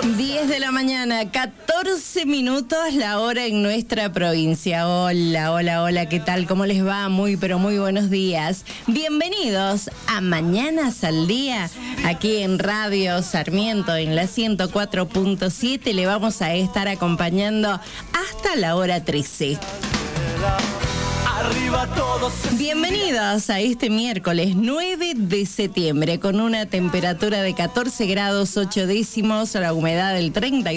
10 de la mañana, 14 minutos la hora en nuestra provincia. Hola, hola, hola, ¿qué tal? ¿Cómo les va? Muy, pero muy buenos días. Bienvenidos a Mañanas al Día, aquí en Radio Sarmiento, en la 104.7. Le vamos a estar acompañando hasta la hora 13. Bienvenidos a este miércoles 9 de septiembre con una temperatura de 14 grados 8 décimos, la humedad del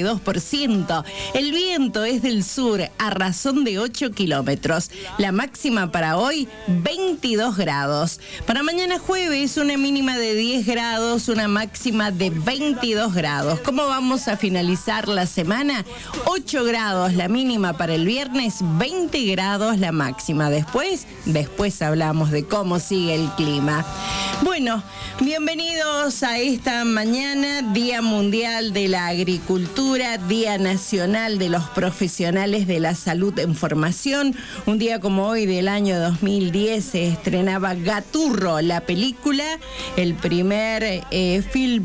32%. El viento es del sur a razón de 8 kilómetros. La máxima para hoy 22 grados. Para mañana jueves una mínima de 10 grados, una máxima de 22 grados. ¿Cómo vamos a finalizar la semana? 8 grados la mínima para el viernes, 20 grados la máxima. Después hablamos de cómo sigue el clima. Bueno, bienvenidos a esta mañana, Día Mundial de la Agricultura, Día Nacional de los Profesionales de la Salud en Formación. Un día como hoy del año 2010 se estrenaba Gaturro, la película, el primer film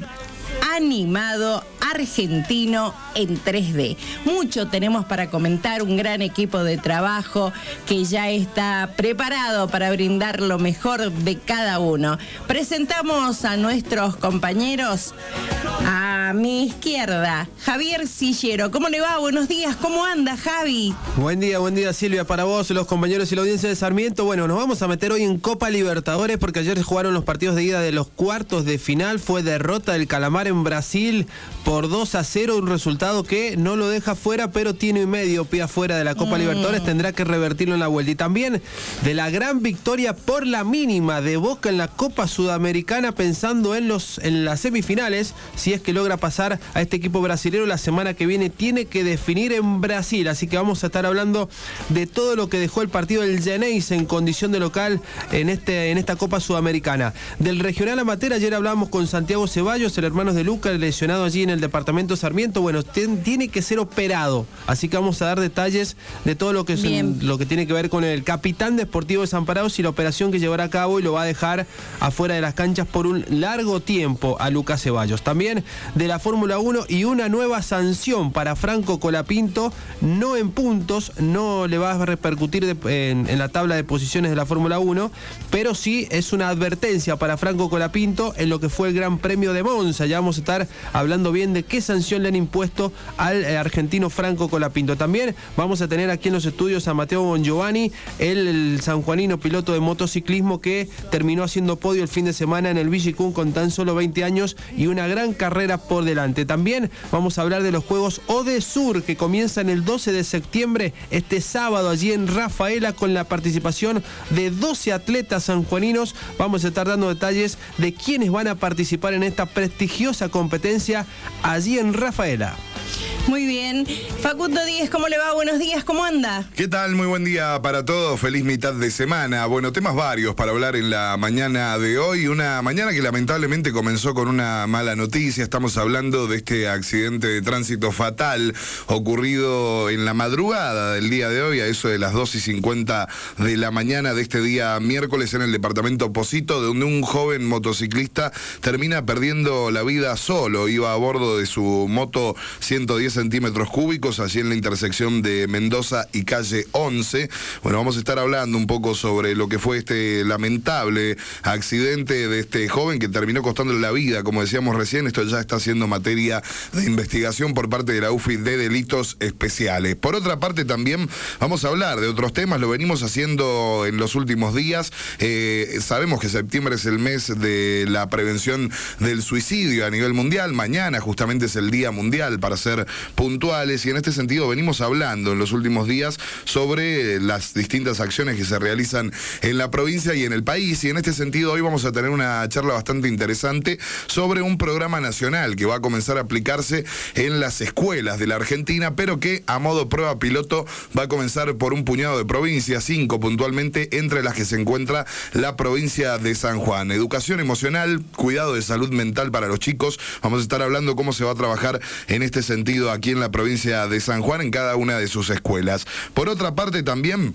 animado argentino en 3D. Mucho tenemos para comentar, un gran equipo de trabajo que ya está preparado para brindar lo mejor de cada uno. Presentamos a nuestros compañeros. A mi izquierda, Javier Sillero. ¿Cómo le va? Buenos días. ¿Cómo anda, Javi? Buen día, Silvia, para vos, los compañeros y la audiencia de Sarmiento. Bueno, nos vamos a meter hoy en Copa Libertadores porque ayer jugaron los partidos de ida de los cuartos de final. Fue derrota del Calamar en Brasil por 2-0, un resultado que no lo deja fuera, pero tiene y medio pie afuera de la Copa Libertadores, tendrá que revertirlo en la vuelta. Y también de la gran victoria por la mínima de Boca en la Copa Sudamericana, pensando en las semifinales, si es que logra pasar a este equipo brasilero la semana que viene, tiene que definir en Brasil, así que vamos a estar hablando de todo lo que dejó el partido del Geneis en condición de local en esta Copa Sudamericana. Del regional amateur, ayer hablábamos con Santiago Ceballos, el hermano de Lucas, lesionado allí en el departamento Sarmiento. Bueno, tiene que ser operado, así que vamos a dar detalles de todo lo que tiene que ver con el capitán de Sportivo Desamparados y la operación que llevará a cabo y lo va a dejar afuera de las canchas por un largo tiempo a Lucas Ceballos. También de la Fórmula 1 y una nueva sanción para Franco Colapinto, no en puntos, no le va a repercutir en la tabla de posiciones de la Fórmula 1, pero sí es una advertencia para Franco Colapinto en lo que fue el Gran Premio de Monza. Ya vamos a estar hablando bien de qué sanción le han impuesto al argentino Franco Colapinto. También vamos a tener aquí en los estudios a Mateo Bongiovanni, el sanjuanino piloto de motociclismo que terminó haciendo podio el fin de semana en el Villicún con tan solo 20 años y una gran carrera por delante. También vamos a hablar de los Juegos Odesur que comienzan el 12 de septiembre, este sábado allí en Rafaela, con la participación de 12 atletas sanjuaninos. Vamos a estar dando detalles de quiénes van a participar en esta prestigiosa competencia allí en Rafaela. Muy bien. Facundo Díez, ¿cómo le va? Buenos días, ¿cómo anda? ¿Qué tal? Muy buen día para todos. Feliz mitad de semana. Bueno, temas varios para hablar en la mañana de hoy. Una mañana que lamentablemente comenzó con una mala noticia. Estamos hablando de este accidente de tránsito fatal ocurrido en la madrugada del día de hoy, a eso de las 2:50 de la mañana de este día miércoles en el departamento Posito, donde un joven motociclista termina perdiendo la vida solo. Iba a bordo de su moto 110 centímetros cúbicos, allí en la intersección de Mendoza y calle 11. Bueno, vamos a estar hablando un poco sobre lo que fue este lamentable accidente de este joven que terminó costándole la vida, como decíamos recién. Esto ya está siendo materia de investigación por parte de la UFI de Delitos Especiales. Por otra parte, también vamos a hablar de otros temas, lo venimos haciendo en los últimos días. Sabemos que septiembre es el mes de la prevención del suicidio a nivel mundial. Mañana justamente es el Día Mundial, para ser puntuales, y en este sentido venimos hablando en los últimos días sobre las distintas acciones que se realizan en la provincia y en el país, y en este sentido hoy vamos a tener una charla bastante interesante sobre un programa nacional que va a comenzar a aplicarse en las escuelas de la Argentina, pero que a modo prueba piloto va a comenzar por un puñado de provincias, 5 puntualmente, entre las que se encuentra la provincia de San Juan. Educación emocional, cuidado de salud mental para los chicos. Vamos a estar hablando cómo se va a trabajar en este sentido aquí en la provincia de San Juan, en cada una de sus escuelas. Por otra parte, también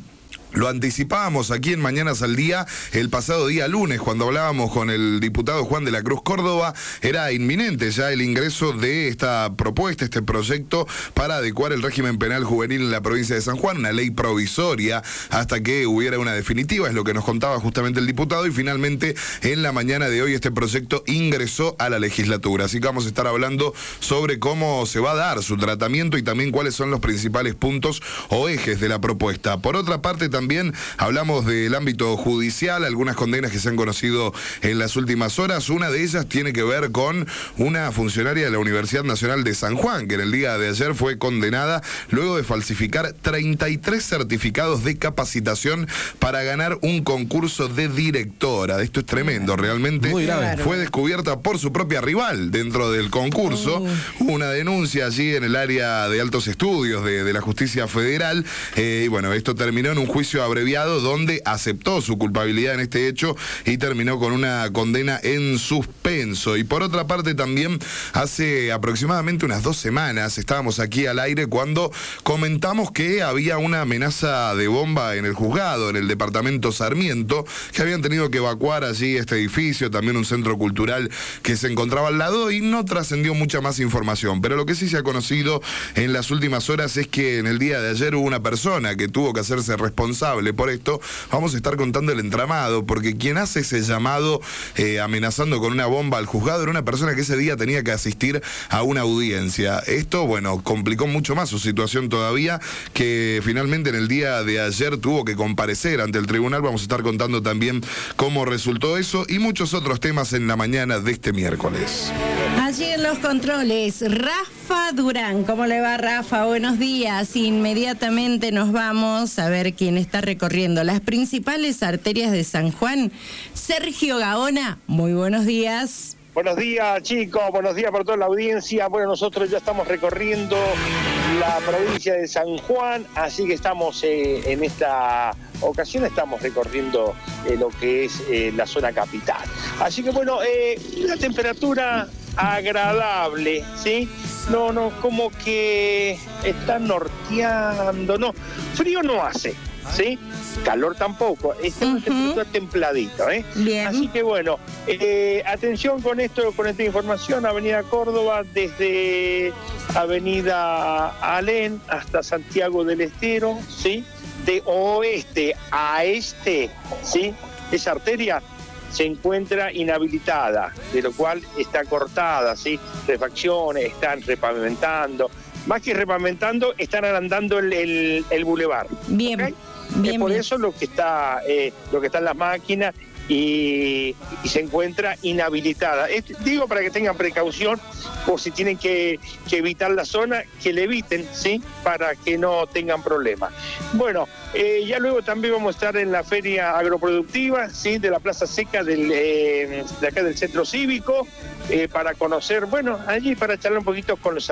Lo anticipábamos aquí en Mañanas al Día el pasado día lunes, cuando hablábamos con el diputado Juan de la Cruz Córdoba. Era inminente ya el ingreso de esta propuesta, este proyecto para adecuar el régimen penal juvenil en la provincia de San Juan, una ley provisoria hasta que hubiera una definitiva, es lo que nos contaba justamente el diputado, y finalmente en la mañana de hoy este proyecto ingresó a la legislatura. Así que vamos a estar hablando sobre cómo se va a dar su tratamiento y también cuáles son los principales puntos o ejes de la propuesta. Por otra parte, también hablamos del ámbito judicial, algunas condenas que se han conocido en las últimas horas. Una de ellas tiene que ver con una funcionaria de la Universidad Nacional de San Juan, que en el día de ayer fue condenada luego de falsificar 33 certificados de capacitación para ganar un concurso de directora. Esto es tremendo, realmente. Muy grave. Fue descubierta por su propia rival dentro del concurso. Hubo una denuncia allí en el área de altos estudios de la justicia federal. Y bueno, esto terminó en un juicio abreviado donde aceptó su culpabilidad en este hecho y terminó con una condena en suspenso. Y por otra parte también hace aproximadamente unas 2 semanas estábamos aquí al aire cuando comentamos que había una amenaza de bomba en el juzgado, en el departamento Sarmiento, que habían tenido que evacuar allí este edificio, también un centro cultural que se encontraba al lado, y no trascendió mucha más información. Pero lo que sí se ha conocido en las últimas horas es que en el día de ayer hubo una persona que tuvo que hacerse responsable por esto. Vamos a estar contando el entramado, porque quien hace ese llamado amenazando con una bomba al juzgado era una persona que ese día tenía que asistir a una audiencia. Esto, bueno, complicó mucho más su situación todavía, que finalmente en el día de ayer tuvo que comparecer ante el tribunal. Vamos a estar contando también cómo resultó eso y muchos otros temas en la mañana de este miércoles. Allí en los controles, Rafa Durán. ¿Cómo le va, Rafa? Buenos días. Inmediatamente nos vamos a ver quién está recorriendo las principales arterias de San Juan. Sergio Gaona, muy buenos días. Buenos días, chicos, buenos días para toda la audiencia. Bueno, nosotros ya estamos recorriendo la provincia de San Juan, así que estamos en esta ocasión estamos recorriendo lo que es la zona capital. Así que bueno, la temperatura agradable, ¿sí? No, como que está norteando, no, frío no hace, ¿sí? Calor tampoco, está una temperatura templadita, ¿eh? Bien. Así que bueno, atención con esto, con esta información. Avenida Córdoba, desde Avenida Alén hasta Santiago del Estero, ¿sí? De oeste a este, ¿sí? Esa arteria se encuentra inhabilitada, de lo cual está cortada, ¿sí? Refacciones, están repavimentando. Más que repavimentando, están agrandando el bulevar. Bien. ¿Okay? Bien, Por bien. eso lo que está en las máquinas y se encuentra inhabilitada. Digo para que tengan precaución, por si tienen que evitar la zona, que le eviten, ¿sí? Para que no tengan problemas. Bueno, ya luego también vamos a estar en la feria agroproductiva, ¿sí? De la Plaza Seca de acá del Centro Cívico, para conocer, bueno, allí para charlar un poquito con los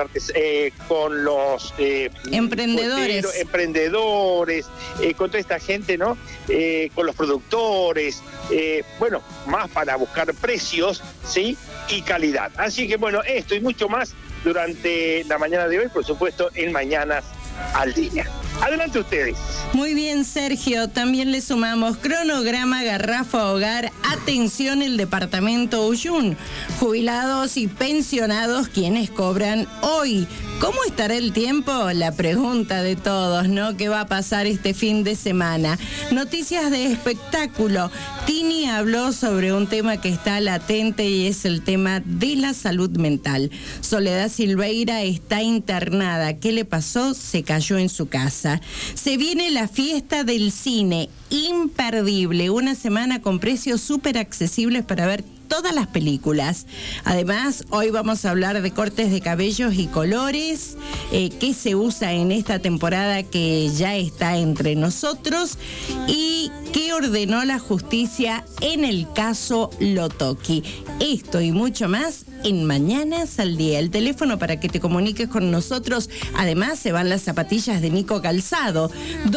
emprendedores, con toda esta gente, ¿no? Con los productores, bueno, más para buscar precios, ¿sí? Y calidad. Así que bueno, esto y mucho más durante la mañana de hoy, por supuesto, en Mañanas al Día. Adelante ustedes. Muy bien, Sergio. También le sumamos cronograma Garrafa Hogar. Atención, el departamento Uyun. Jubilados y pensionados quienes cobran hoy. ¿Cómo estará el tiempo? La pregunta de todos, ¿no? ¿Qué va a pasar este fin de semana? Noticias de espectáculo. Tini habló sobre un tema que está latente y es el tema de la salud mental. Soledad Silveira está internada. ¿Qué le pasó? Se cayó en su casa. Se viene la fiesta del cine, imperdible, una semana con precios súper accesibles para ver todas las películas. Además, hoy vamos a hablar de cortes de cabellos y colores, que se usa en esta temporada que ya está entre nosotros, y qué ordenó la justicia en el caso Lotoki. Esto y mucho más en Mañanas al Día. El teléfono para que te comuniques con nosotros. Además, se van las zapatillas de Nico Calzado.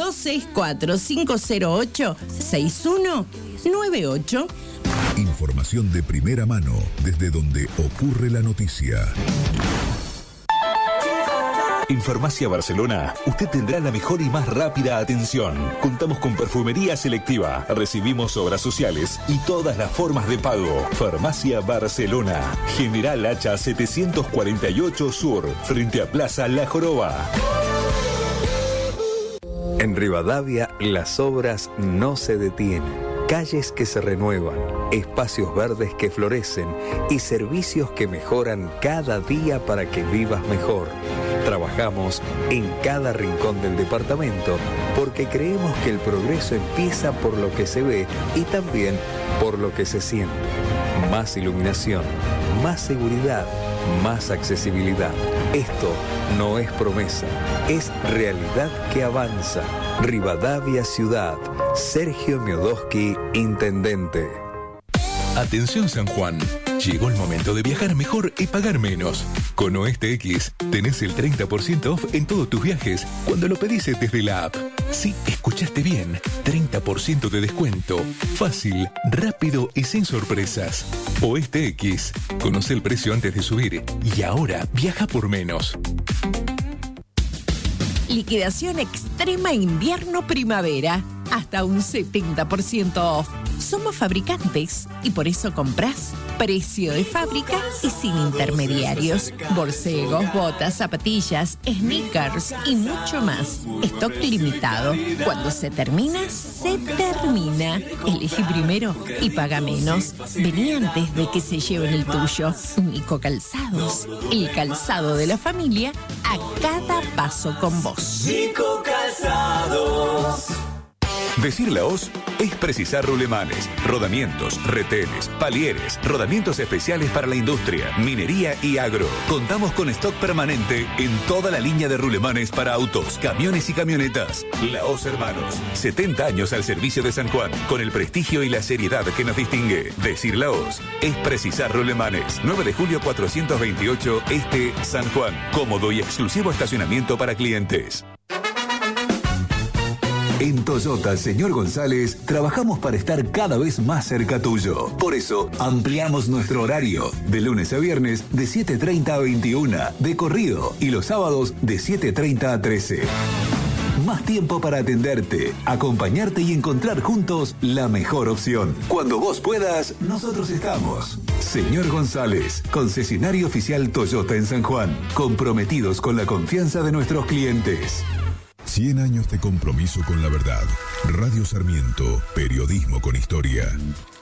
264-508-6198. Información de primera mano desde donde ocurre la noticia. En Farmacia Barcelona, usted tendrá la mejor y más rápida atención. Contamos con perfumería selectiva, recibimos obras sociales y todas las formas de pago. Farmacia Barcelona, General Hacha 748 Sur, frente a Plaza La Joroba. En Rivadavia, las obras no se detienen. Calles que se renuevan, espacios verdes que florecen y servicios que mejoran cada día para que vivas mejor. Trabajamos en cada rincón del departamento porque creemos que el progreso empieza por lo que se ve y también por lo que se siente. Más iluminación, más seguridad, más accesibilidad. Esto no es promesa, es realidad que avanza. Rivadavia Ciudad. Sergio Miodoski, Intendente. Atención San Juan, llegó el momento de viajar mejor y pagar menos. Con Oeste X tenés el 30% off en todos tus viajes cuando lo pedís desde la app. Sí, escuchaste bien, 30% de descuento. Fácil, rápido y sin sorpresas. Oeste X, conoce el precio antes de subir y ahora viaja por menos. Liquidación extrema invierno-primavera. Hasta un 70% off. Somos fabricantes y por eso comprás precio de fábrica y sin intermediarios. Borcegos, botas, zapatillas, sneakers y mucho más. Stock limitado. Cuando se termina, se termina. Elegí primero y paga menos. Vení antes de que se lleven el tuyo. Nico Calzados. El calzado de la familia a cada paso con vos. Nico Calzados. Decir la hoz es precisar rulemanes, rodamientos, retenes, palieres, rodamientos especiales para la industria, minería y agro. Contamos con stock permanente en toda la línea de rulemanes para autos, camiones y camionetas. La Hoz Hermanos, 70 años al servicio de San Juan, con el prestigio y la seriedad que nos distingue. Decir la hoz es precisar rulemanes. 9 de julio 428 Este, San Juan. Cómodo y exclusivo estacionamiento para clientes. En Toyota Señor González trabajamos para estar cada vez más cerca tuyo. Por eso ampliamos nuestro horario de lunes a viernes de 7:30 a 21 de corrido y los sábados de 7:30 a 13. Más tiempo para atenderte, acompañarte y encontrar juntos la mejor opción. Cuando vos puedas, nosotros estamos. Señor González, concesionario oficial Toyota en San Juan, comprometidos con la confianza de nuestros clientes. 100 años de compromiso con la verdad. Radio Sarmiento, periodismo con historia.